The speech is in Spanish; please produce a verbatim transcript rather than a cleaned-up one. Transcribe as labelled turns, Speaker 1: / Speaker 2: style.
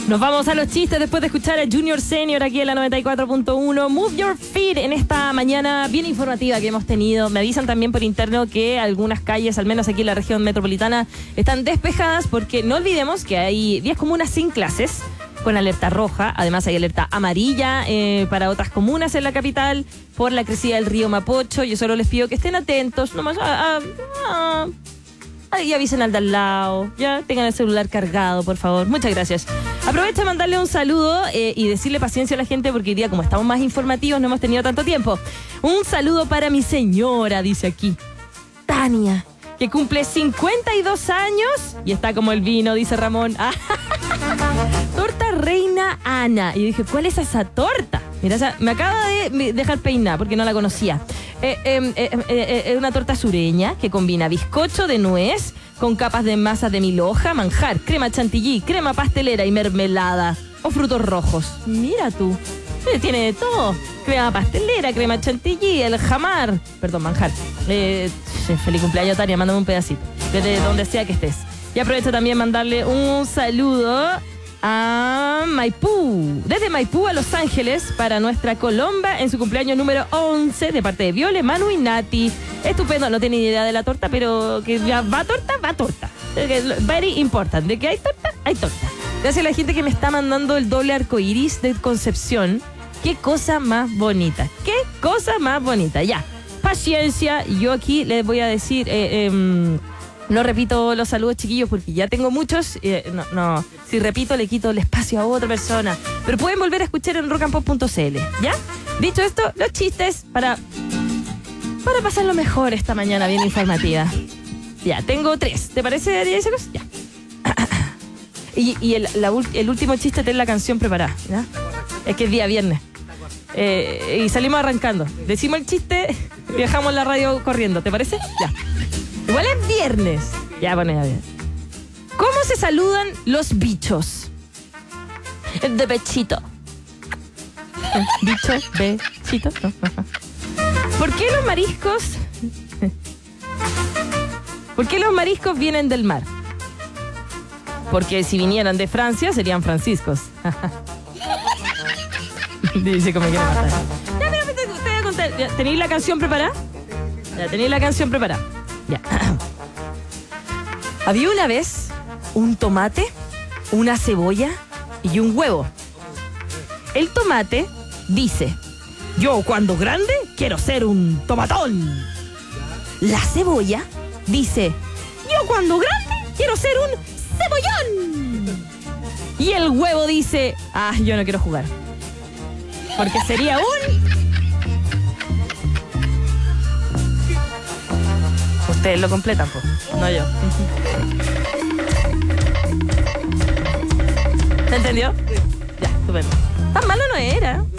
Speaker 1: Nos vamos a los chistes después de escuchar a Junior Senior aquí en la noventa y cuatro punto uno. Move Your Feet en esta mañana bien informativa que hemos tenido. Me avisan también por interno que algunas calles, al menos aquí en la región metropolitana, están despejadas porque no olvidemos que hay diez comunas sin clases con alerta roja. Además hay alerta amarilla eh, para otras comunas en la capital por la crecida del río Mapocho. Yo solo les pido que estén atentos nomás a... a, a Ahí avisen al de al lado, ya tengan el celular cargado, por favor. Muchas gracias. Aprovecho de mandarle un saludo eh, y decirle paciencia a la gente porque hoy día, como estamos más informativos, no hemos tenido tanto tiempo. Un saludo para mi señora, dice aquí, Tania, que cumple cincuenta y dos años y está como el vino, dice Ramón. Torta Reina Ana. Y dije, ¿cuál es esa torta? Mira, o sea, me acaba de dejar peinar porque no la conocía. Es eh, eh, eh, eh, eh, una torta sureña que combina bizcocho de nuez con capas de masa de mil hoja, manjar, crema chantilly, crema pastelera y mermelada o frutos rojos. Mira tú, eh, tiene de todo. Crema pastelera, crema chantilly, el jamar, perdón, manjar. Eh, feliz cumpleaños, Tania, mándame un pedacito, desde donde sea que estés. Y aprovecho también mandarle un saludo a Maipú, desde Maipú a Los Ángeles para nuestra Colomba en su cumpleaños número once de parte de Viole, Manu y Nati. Estupendo, no tenía ni idea de la torta, pero que ya va torta, va torta. Very important, de que hay torta, hay torta. Gracias a la gente que me está mandando el doble arcoiris de Concepción. Qué cosa más bonita, qué cosa más bonita. Ya, paciencia, yo aquí les voy a decir... Eh, eh, No repito los saludos, chiquillos, porque ya tengo muchos. Eh, no, no, si repito le quito el espacio a otra persona. Pero pueden volver a escuchar en rock and pop punto c l, ¿ya? Dicho esto, los chistes para, para pasarlo mejor esta mañana bien informativa. Ya, tengo tres. ¿Te parece, Diego? Ya. Y, y el, la, el último chiste ten la canción preparada, ¿ya? Es que es día viernes. Eh, y salimos arrancando. Decimos el chiste, viajamos la radio corriendo, ¿te parece? Ya. Igual es viernes. Ya, bueno, ya bien. ¿Cómo se saludan los bichos? De pechito. Bicho, bechito. No. ¿Por qué los mariscos? ¿Por qué los mariscos vienen del mar? Porque si vinieran de Francia serían franciscos. Dice como que quiere matar. Ya, pero te, te voy a contar. Ya, ¿tenéis la canción preparada? Ya, tenéis la canción preparada. Ya. Había una vez un tomate, una cebolla y un huevo. El tomate dice: yo cuando grande quiero ser un tomatón. La cebolla dice: yo cuando grande quiero ser un cebollón. Y el huevo dice: ah, yo no quiero jugar, porque sería un... Ustedes lo completan, pues, no yo. ¿Se entendió? Ya, estupendo. Tan malo no era.